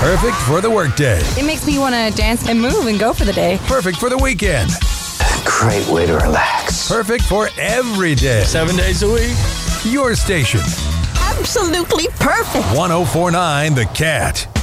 Perfect for the workday. It makes me want to dance and move and go for the day. Perfect for the weekend. Great way to relax. Perfect for every day. 7 days a week. Your station. Absolutely perfect. 1049 The Cat.